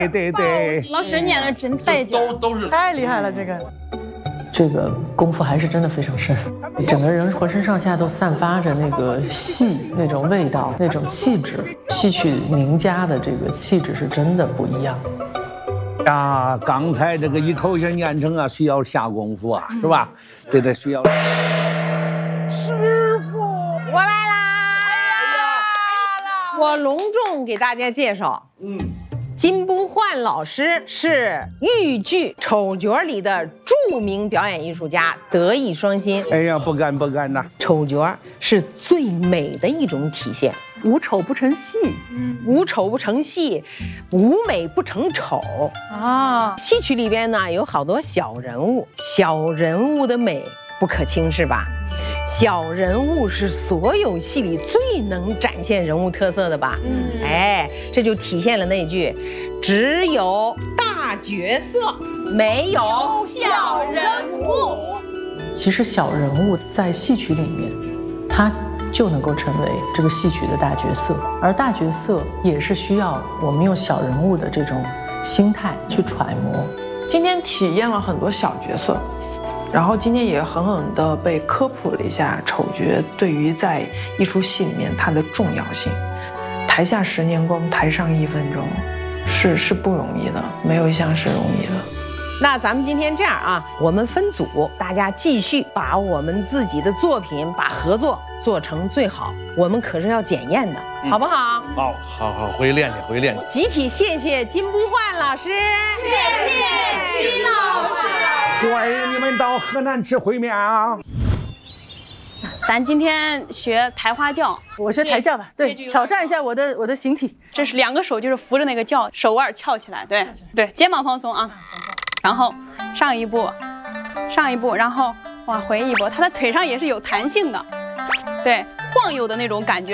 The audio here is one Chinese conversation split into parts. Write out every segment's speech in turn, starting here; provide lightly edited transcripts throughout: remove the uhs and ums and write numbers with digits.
对对， 老师念的真带劲， 都是太厉害了，这个功夫还是真的非常深，整个人浑身上下都散发着那个戏那种味道，那种气质，戏曲名家的这个气质是真的不一样。 啊，刚才这个一口气念成啊，需要下功夫啊，是吧？这得需要。 师傅，我来啦！我隆重给大家介绍，金不换老师是豫剧丑角里的著名表演艺术家，德艺双馨。 哎呀，不敢呐！ 丑角是最美的一种体现， 无丑不成戏， 无丑不成戏，无美不成丑啊。戏曲里边呢有好多小人物，小人物的美不可轻视吧？小人物是所有戏里最能展现人物特色的吧？哎，这就体现了那句“只有大角色，没有小人物”。 其实小人物在戏曲里面，他就能够成为这个戏曲的大角色，而大角色也是需要我们用小人物的这种心态去揣摩。 今天体验了很多小角色。然后今天也狠狠地被科普了一下丑角对于在一出戏里面它的重要性。台下10年功，台上1分钟，是不容易的，没有一项是容易的。 那咱们今天这样啊，我们分组，大家继续把我们自己的作品，把合作做成最好。我们可是要检验的，好不好？ 好，回去练去。 集体谢谢金不换老师，谢谢金老师。 欢迎你们到河南吃烩面啊！ 咱今天学抬花轿， 我学抬轿吧，对，挑战一下我的形体。 这是2个手就是扶着那个轿，手腕翘起来，对，肩膀放松啊，然后上一步，然后往回一步，他的腿上也是有弹性的，对，晃悠的那种感觉。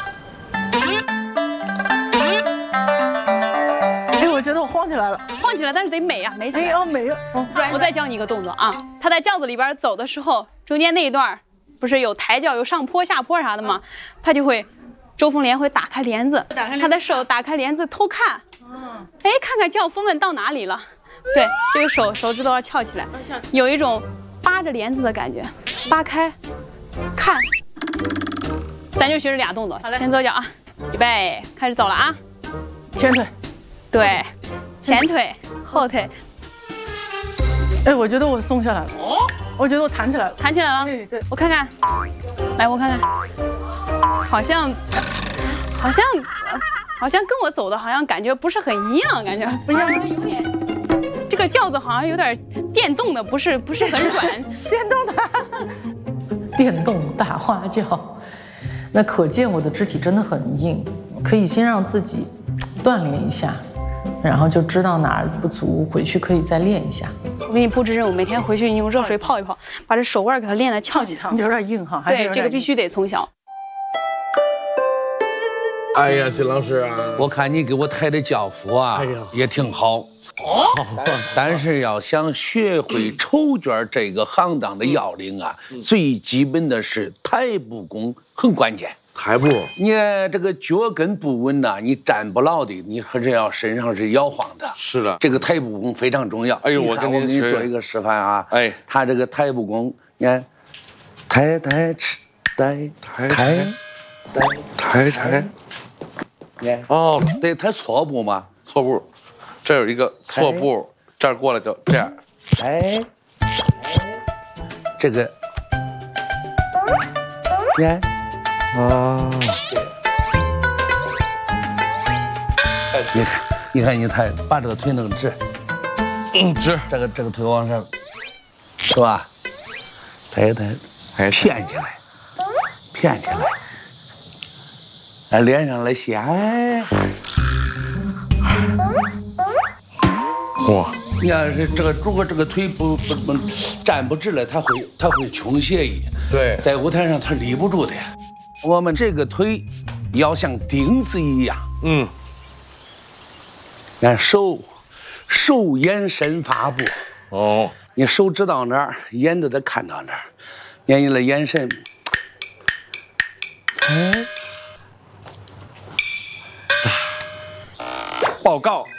我觉得我晃起来了， 但是得美啊，美起来。 美了。 我再教你一个动作啊，他在轿子里边走的时候，中间那一段不是有抬轿、有上坡、下坡啥的吗？他就会，周凤莲会打开帘子，他的手打开帘子偷看，哎，看看轿夫们到哪里了。对，这个手指头要翘起来，有一种扒着帘子的感觉，扒开，看。咱就学这2动作，先走脚啊，预备，开始走了啊， 前腿。 对，前腿、后腿。 哎，我觉得我松下来了。我觉得我弹起来了。 弹起来了。 对， 我看看，来，我看看，好像跟我走的好像感觉不是很一样，感觉不一样， 有点。这个轿子好像有点电动的，不是很软。 电动大花轿，那可见我的肢体真的很硬，可以先让自己锻炼一下。然后就知道哪儿不足，回去可以再练一下。 我给你布置任务，每天回去你用热水泡一泡，把这手腕给它练得翘起来。 有点硬哈， 对，这个必须得从小。 哎呀，金老师啊， 我看你给我抬的轿服啊，也挺好。但是要想学会丑角这个行当的要领啊，最基本的是抬步功很关键。 抬步， 你这个脚跟不稳呐，你站不牢的，你还是要身上是摇晃的。 是的， 这个抬步功非常重要。 哎呦， 我给你做一个示范啊。 哎， 他这个抬步功，你看，抬，你看， 哦， 对，他错步吗？ 错步，这有一个错步，这儿过来就这样。 哎，这个，你看。 哦， 你看，你抬，把这个腿弄直， 直， 这个腿往上，是吧？抬，偏起来，哎，脸上来线，哎， 哇！ 你要是如果这个腿不站不直了，它会倾斜一， 对， 在舞台上它立不住的。我们这个腿要像钉子一样，看手眼身发步， 哦， 你手指到哪儿，眼都得看到哪儿，眼你的眼神， 报告，